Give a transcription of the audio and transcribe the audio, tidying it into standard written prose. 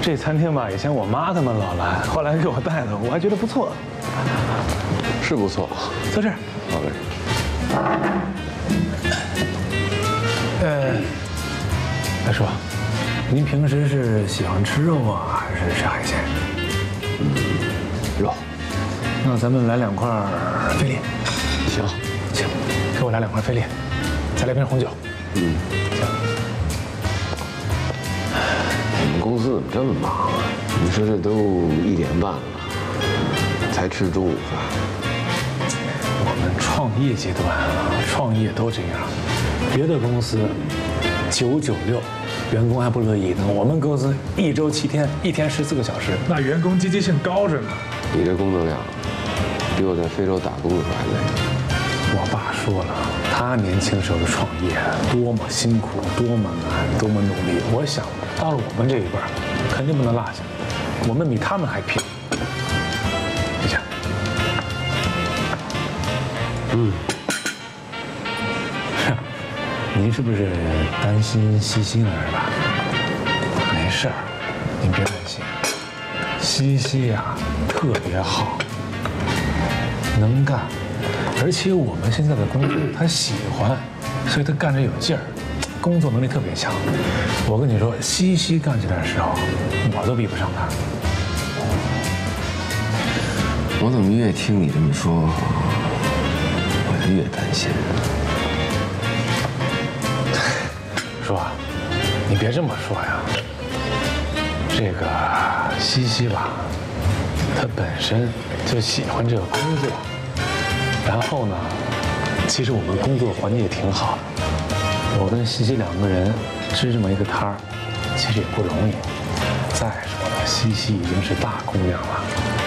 这餐厅吧，以前我妈他们老来，后来给我带的，我还觉得不错。 是不错。 坐这儿。 好嘞。 大叔，您平时是喜欢吃肉啊，还是吃海鲜？ 肉。 那咱们来2块菲力。 行， 行，给我来2块菲力，再来瓶红酒。行。 你们公司怎么这么忙啊？你说这都1点半了，才吃中午饭。 我们创业阶段啊，创业都这样，别的公司996，员工还不乐意呢。我们公司1周7天，1天14个小时，那员工积极性高着呢。 你这工作量，比我在非洲打工的时候还累。 我爸说了，他年轻时候的创业多么辛苦，多么难，多么努力。我想到了我们这一辈儿，肯定不能落下，我们比他们还拼。谢谢。您是不是担心西西那儿吧？没事儿，您别担心。西西呀，特别好，能干。而且我们现在的工作他喜欢，所以他干着有劲儿，工作能力特别强。我跟你说，西西干起来的时候，我都比不上他。 我怎么越听你这么说，我就越担心。 叔，你别这么说呀。这个西西吧，他本身就喜欢这个工作。然后呢，其实我们工作环境也挺好的。我跟西西2个人支这么一个摊儿，其实也不容易。再说了，西西已经是大姑娘了，